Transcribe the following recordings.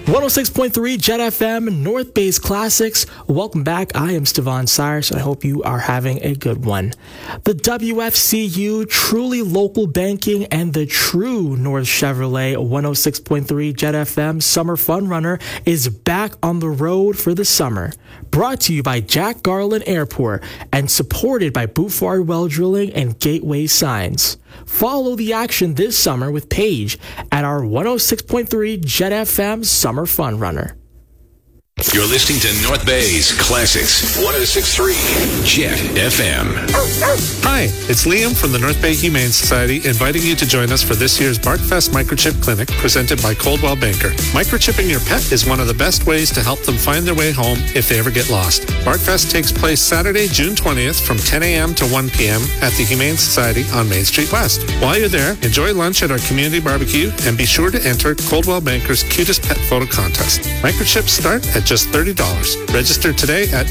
106.3 Jet FM, North Bay's Classics. Welcome back. I am Stevan Cyrus. I hope you are having a good one. The WFCU, truly local banking, and the true North Chevrolet 106.3 Jet FM Summer Fun Runner is back on the road for the summer. Brought to you by Jack Garland Airport and supported by Buford Well Drilling and Gateway Signs. Follow the action this summer with Paige at our 106.3 Jet FM Summer Fun Runner. You're listening to North Bay's Classics 106.3 Jet FM. Hi, it's Liam from the North Bay Humane Society inviting you to join us for this year's BarkFest Microchip Clinic presented by Coldwell Banker. Microchipping your pet is one of the best ways to help them find their way home if they ever get lost. BarkFest takes place Saturday, June 20th from 10 a.m. to 1 p.m. at the Humane Society on Main Street West. While you're there, enjoy lunch at our community barbecue and be sure to enter Coldwell Banker's Cutest Pet Photo Contest. Microchips start at just $30. Register today at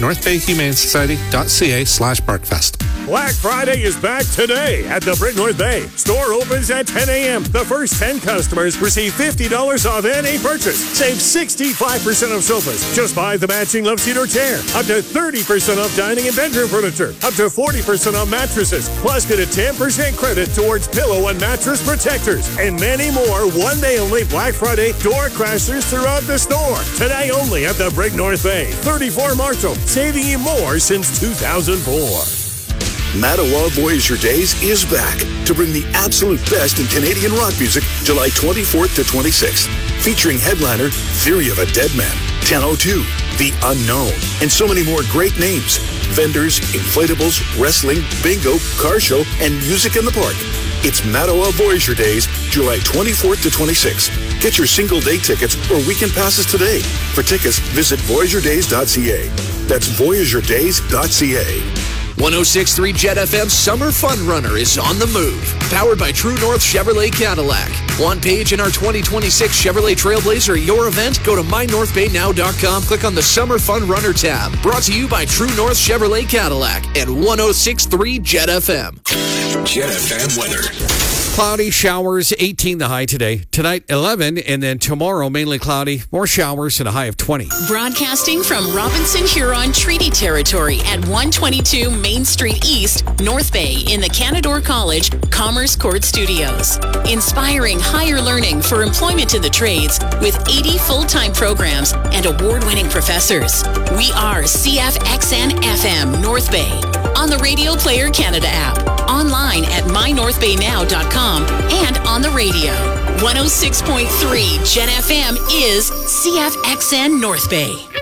northbayhumanesociety.ca/BarkFest. Black Friday is back today at the Brick North Bay. Store opens at 10 a.m. The first 10 customers receive $50 off any purchase. Save 65% of sofas. Just buy the matching love seat or chair. Up to 30% off dining and bedroom furniture. Up to 40% off mattresses. Plus get a 10% credit towards pillow and mattress protectors. And many more one day only Black Friday door crashers throughout the store. Today only at the Brick North Bay. 34 Marshall. Saving you more since 2004. Mattawa Voyager Days is back to bring the absolute best in Canadian rock music July 24th to 26th. Featuring headliner Theory of a Dead Man, 1002, The Unknown, and so many more great names. Vendors, inflatables, wrestling, bingo, car show, and music in the park. It's Mattawa Voyager Days, July 24th to 26th. Get your single-day tickets or weekend passes today. For tickets, visit voyagerdays.ca. That's voyagerdays.ca. 106.3 Jet FM Summer Fun Runner is on the move. Powered by True North Chevrolet Cadillac. Want Paige in our 2026 Chevrolet Trailblazer at your event? Go to mynorthbaynow.com. Click on the Summer Fun Runner tab. Brought to you by True North Chevrolet Cadillac and 106.3 Jet FM. Jet FM weather. Cloudy, showers, 18 the high today. Tonight, 11, and then tomorrow, mainly cloudy. More showers and a high of 20. Broadcasting from Robinson Huron Treaty Territory at 122 Main Street East, North Bay in the Canadore College Commerce Court Studios. Inspiring higher learning for employment in the trades with 80 full-time programs and award-winning professors. We are CFXN FM North Bay on the Radio Player Canada app, online at mynorthbaynow.com, and on the radio. 106.3 Jet FM is CFXN North Bay.